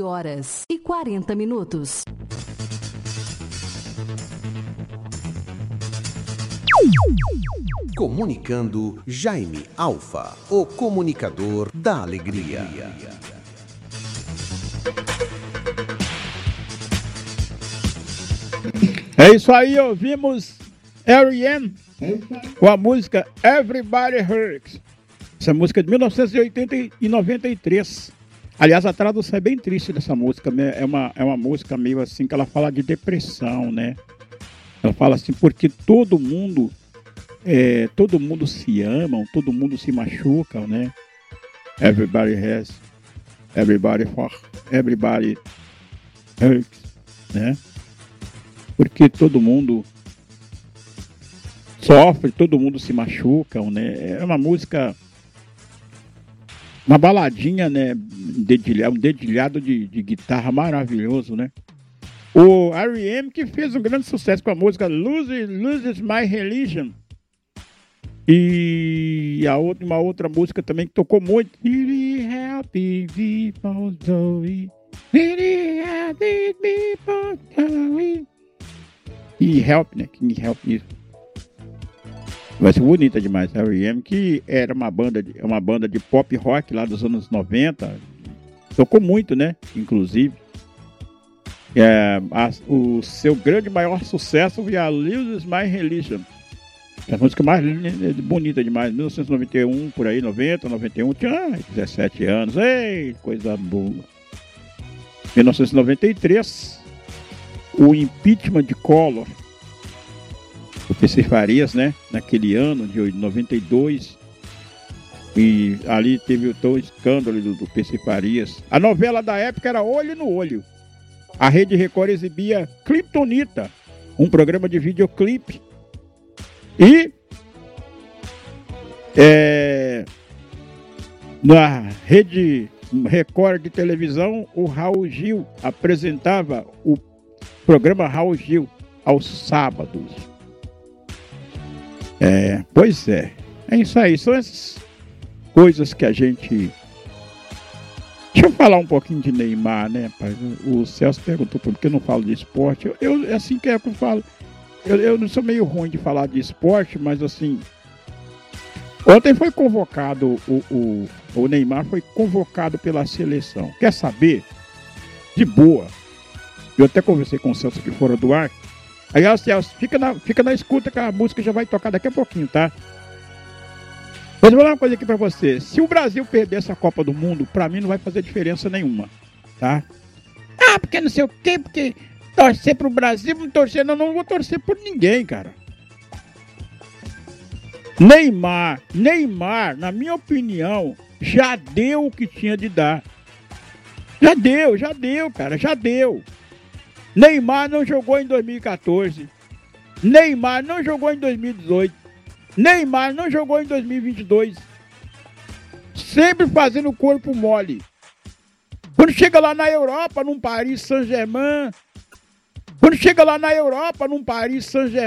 13h40. Comunicando Jaime Alfa, o comunicador da alegria. É isso aí, ouvimos R.E.M. com a música Everybody Hurts. Essa música é de 1993. Aliás, a tradução é bem triste dessa música, né? É uma música meio assim que ela fala de depressão, né? Ela fala assim, porque todo mundo se ama, todo mundo se machuca, né? Everybody hurts, né? Porque todo mundo sofre, todo mundo se machuca, né? É uma música, uma baladinha, né? Um dedilhado de guitarra maravilhoso, né? O R.E.M. que fez um grande sucesso com a música Loses My Religion. E uma outra música também que tocou muito. E Help, né? King Help Me. Vai ser bonita demais. A R.E.M. que era uma banda de pop rock lá dos anos 90. Tocou muito, né? Inclusive. O seu maior sucesso foi a Loses My Religion. A música mais bonita demais. 1991, por aí, 90, 91. Tinha 17 anos. Ei, coisa boa. 1993. O impeachment de Collor, o PC Farias, né? Naquele ano de 92. E ali teve o escândalo do PC Farias. A novela da época era Olho no Olho. A Rede Record exibia Kryptonita, um programa de videoclipe. E na Rede Record de televisão, o Raul Gil apresentava o programa Raul Gil aos sábados. Pois é. É isso aí. São essas coisas que a gente... Deixa eu falar um pouquinho de Neymar, né, pai? O Celso perguntou por que eu não falo de esporte. É assim que eu falo. Eu não sou meio ruim de falar de esporte, mas assim... Ontem foi convocado, o Neymar foi convocado pela seleção. Quer saber? De boa. Eu até conversei com o Celso aqui fora do ar. Aí, Celso, fica na escuta que a música já vai tocar daqui a pouquinho, tá? Mas eu vou dar uma coisa aqui pra você. Se o Brasil perder essa Copa do Mundo, pra mim não vai fazer diferença nenhuma, tá? Porque não sei o quê, porque torcer pro Brasil, não vou torcer por ninguém, cara. Neymar, na minha opinião, já deu o que tinha de dar. Já deu, cara, já deu. Neymar não jogou em 2014. Neymar não jogou em 2018. Neymar não jogou em 2022. Sempre fazendo o corpo mole. Quando chega lá na Europa, num Paris Saint-Germain.